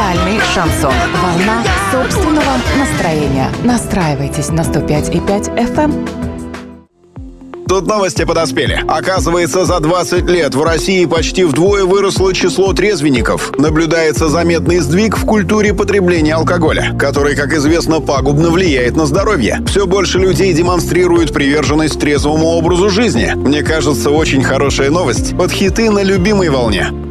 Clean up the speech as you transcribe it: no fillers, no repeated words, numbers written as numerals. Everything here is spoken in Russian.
Музыкальный шансон. Волна собственного настроения. Настраивайтесь на 105,5 FM. Тут новости подоспели. Оказывается, за 20 лет в России почти вдвое выросло число трезвенников. Наблюдается заметный сдвиг в культуре потребления алкоголя, который, как известно, пагубно влияет на здоровье. Все больше людей демонстрируют приверженность трезвому образу жизни. Мне кажется, очень хорошая новость. Под хиты на любимой волне.